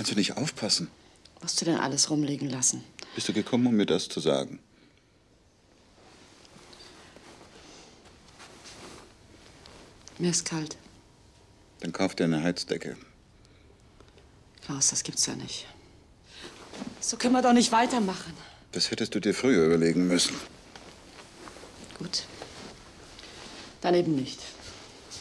Kannst du nicht aufpassen? Musst du denn alles rumliegen lassen? Bist du gekommen, um mir das zu sagen? Mir ist kalt. Dann kauf dir eine Heizdecke. Klaus, das gibt's ja nicht. So können wir doch nicht weitermachen. Das hättest du dir früher überlegen müssen. Gut. Dann eben nicht.